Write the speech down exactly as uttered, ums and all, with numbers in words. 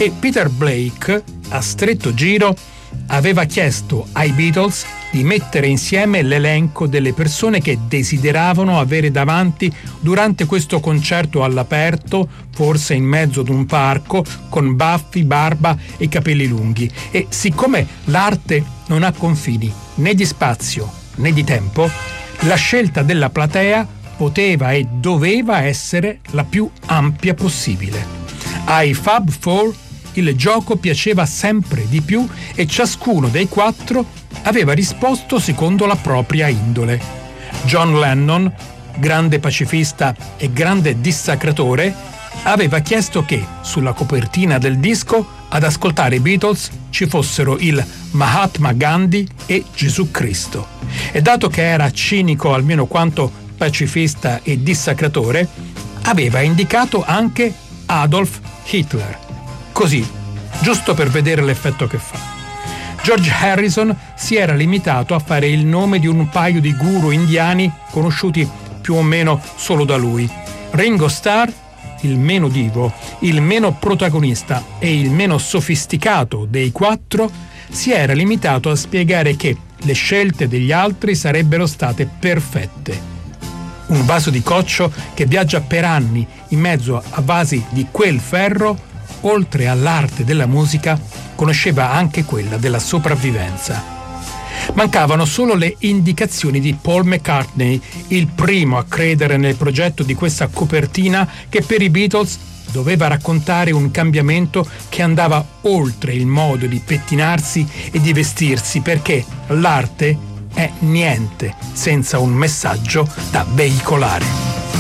E Peter Blake, a stretto giro, aveva chiesto ai Beatles di mettere insieme l'elenco delle persone che desideravano avere davanti durante questo concerto all'aperto, forse in mezzo ad un parco, con baffi, barba e capelli lunghi. E siccome l'arte non ha confini né di spazio né di tempo, la scelta della platea poteva e doveva essere la più ampia possibile. Ai Fab Four il gioco piaceva sempre di più e ciascuno dei quattro aveva risposto secondo la propria indole. John Lennon, grande pacifista e grande dissacratore, aveva chiesto che, sulla copertina del disco, ad ascoltare i Beatles ci fossero il Mahatma Gandhi e Gesù Cristo. E dato che era cinico almeno quanto pacifista e dissacratore, aveva indicato anche Adolf Hitler. Così, giusto per vedere l'effetto che fa. George Harrison si era limitato a fare il nome di un paio di guru indiani conosciuti più o meno solo da lui. Ringo Starr, il meno divo, il meno protagonista e il meno sofisticato dei quattro, si era limitato a spiegare che le scelte degli altri sarebbero state perfette. Un vaso di coccio che viaggia per anni in mezzo a vasi di quel ferro, oltre all'arte della musica, conosceva anche quella della sopravvivenza. Mancavano solo le indicazioni di Paul McCartney, il primo a credere nel progetto di questa copertina che per i Beatles doveva raccontare un cambiamento che andava oltre il modo di pettinarsi e di vestirsi, perché l'arte è niente senza un messaggio da veicolare.